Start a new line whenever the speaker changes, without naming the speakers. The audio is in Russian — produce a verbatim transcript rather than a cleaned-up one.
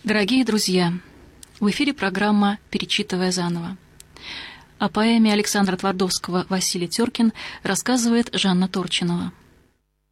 Дорогие друзья, в эфире программа «Перечитывая заново». О поэме Александра Твардовского «Василий Теркин» рассказывает Жанна Торчинова.